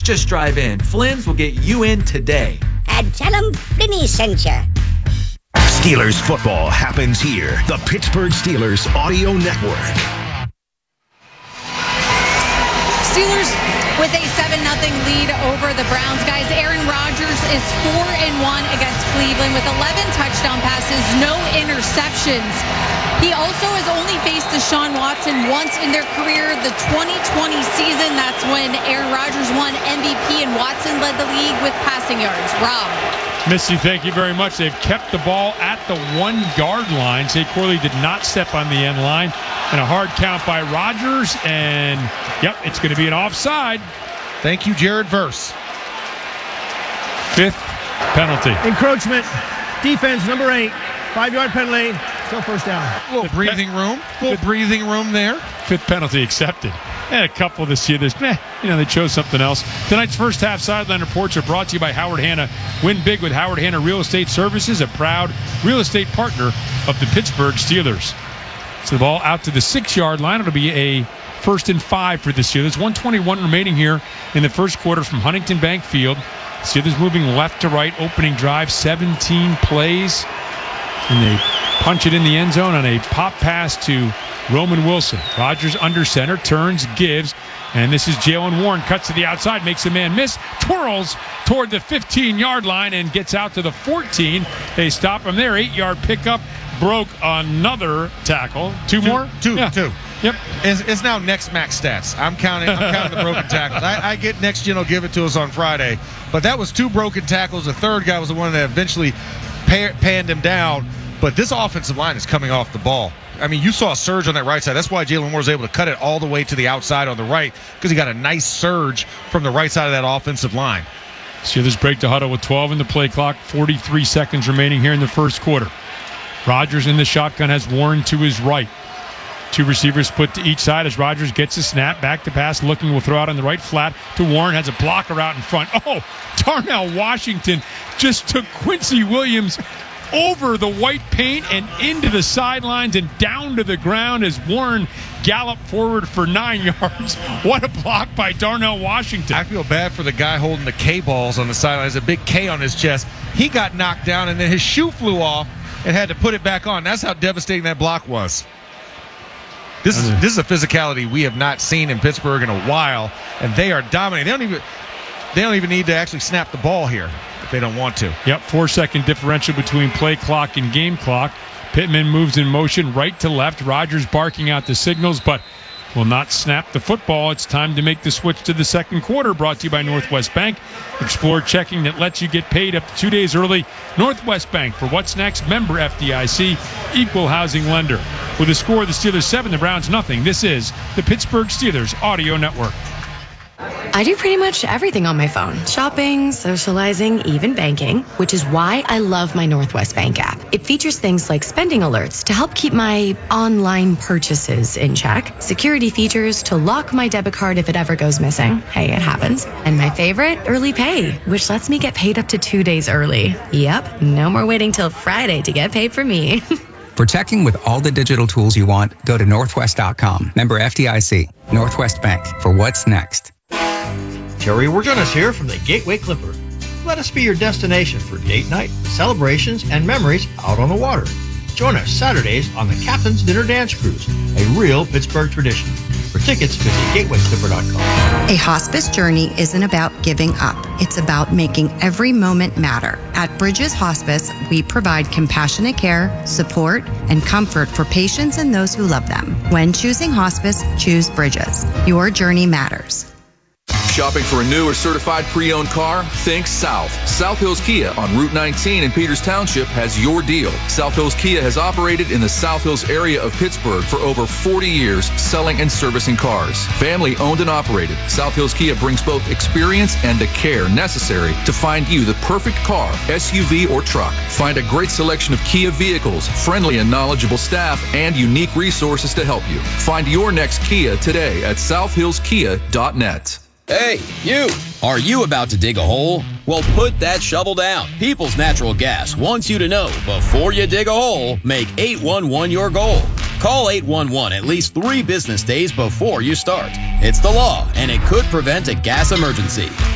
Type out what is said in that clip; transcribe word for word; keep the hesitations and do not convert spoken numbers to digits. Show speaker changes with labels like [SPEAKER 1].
[SPEAKER 1] Just drive in. Flynn's will get you in today.
[SPEAKER 2] And tell them Flinny sent you.
[SPEAKER 3] Steelers football happens here. The Pittsburgh Steelers Audio Network.
[SPEAKER 4] Steelers with a seven nothing lead over the Browns. Guys, Aaron Rodgers is four and one against Cleveland with eleven touchdown passes, no interceptions. He also has only faced Deshaun Watson once in their career, the twenty twenty season. That's when Aaron Rodgers won M V P and Watson led the league with passing yards. Rob.
[SPEAKER 5] Missy, thank you very much. They've kept the ball at the one-yard line. Zay Corley did not step on the end line. And a hard count by Rodgers. And, yep, it's going to be an offside.
[SPEAKER 6] Thank you, Jared Verse.
[SPEAKER 5] Fifth penalty.
[SPEAKER 7] Encroachment. Defense, number eight. Five-yard penalty. Still first down.
[SPEAKER 6] A little breathing room. A little breathing room there.
[SPEAKER 5] Fifth penalty accepted. And a couple this year. There's, meh, you know, they chose something else. Tonight's first half sideline reports are brought to you by Howard Hanna. Win big with Howard Hanna Real Estate Services, a proud real estate partner of the Pittsburgh Steelers. So the ball out to the six-yard line. It'll be a first and five for the Steelers. one twenty-one remaining here in the first quarter from Huntington Bank Field. Steelers moving left to right, opening drive, seventeen plays. And they punch it in the end zone on a pop pass to Roman Wilson. Rodgers under center, turns, gives, and this is Jaylen Warren. Cuts to the outside, makes a man miss, twirls toward the fifteen-yard line and gets out to the fourteen. They stop him there. Eight-yard pickup, broke another tackle. Two,
[SPEAKER 6] two
[SPEAKER 5] more?
[SPEAKER 6] Two,
[SPEAKER 5] yeah. two.
[SPEAKER 6] Yep. It's, it's now next max stats. I'm counting I'm counting the broken tackles. I, I get next gen will give it to us on Friday. But that was two broken tackles. The third guy was the one that eventually pa- panned him down. But this offensive line is coming off the ball. I mean, you saw a surge on that right side. That's why Jaylen Moore was able to cut it all the way to the outside on the right, because he got a nice surge from the right side of that offensive line.
[SPEAKER 5] Steelers break the huddle with twelve in the play clock, forty-three seconds remaining here in the first quarter. Rodgers in the shotgun has Warren to his right. Two receivers split to each side as Rodgers gets a snap. Back to pass, looking, will throw out on the right flat to Warren. Has a blocker out in front. Oh, Darnell Washington just took Quincy Williams over the white paint and into the sidelines and down to the ground as Warren galloped forward for nine yards. What a block by Darnell Washington.
[SPEAKER 6] I feel bad for the guy holding the K-balls on the sidelines, a big K on his chest. He got knocked down, and then his shoe flew off and had to put it back on. That's how devastating that block was. This is this is a physicality we have not seen in Pittsburgh in a while, and they are dominating. They don't even they don't even need to actually snap the ball here if they don't want to.
[SPEAKER 5] Yep, four-second differential between play clock and game clock. Pittman moves in motion right to left. Rodgers barking out the signals, but will not snap the football. It's time to make the switch to the second quarter, brought to you by Northwest Bank. Explore checking that lets you get paid up to two days early. Northwest Bank, for what's next, member F D I C, equal housing lender. With a score of the Steelers seven, the Browns nothing, this is the Pittsburgh Steelers Audio Network.
[SPEAKER 8] I do pretty much everything on my phone. Shopping, socializing, even banking, which is why I love my Northwest Bank app. It features things like spending alerts to help keep my online purchases in check, security features to lock my debit card if it ever goes missing. Hey, it happens. And my favorite, early pay, which lets me get paid up to two days early. Yep, no more waiting till Friday to get paid for me.
[SPEAKER 9] For checking with all the digital tools you want, go to northwest dot com. Member F D I C. Northwest Bank, for what's next.
[SPEAKER 10] Jerry Warjonas here from the Gateway Clipper. Let us be your destination for date night, celebrations, and memories out on the water. Join us Saturdays on the Captain's Dinner Dance Cruise, a real Pittsburgh tradition. For tickets, visit gateway clipper dot com.
[SPEAKER 11] A hospice journey isn't about giving up. It's about making every moment matter. At Bridges Hospice, we provide compassionate care, support, and comfort for patients and those who love them. When choosing hospice, choose Bridges. Your journey matters.
[SPEAKER 12] Shopping for a new or certified pre-owned car? Think South. South Hills Kia on Route nineteen in Peters Township has your deal. South Hills Kia has operated in the South Hills area of Pittsburgh for over forty years, selling and servicing cars. Family owned and operated, South Hills Kia brings both experience and the care necessary to find you the perfect car, S U V or truck. Find a great selection of Kia vehicles, friendly and knowledgeable staff, and unique resources to help you. Find your next Kia today at south hills kia dot net.
[SPEAKER 13] Hey, you! Are you about to dig a hole? Well, put that shovel down. People's Natural Gas wants you to know, before you dig a hole, make eight one one your goal. Call eight one one at least three business days before you start. It's the law, and it could prevent a gas emergency.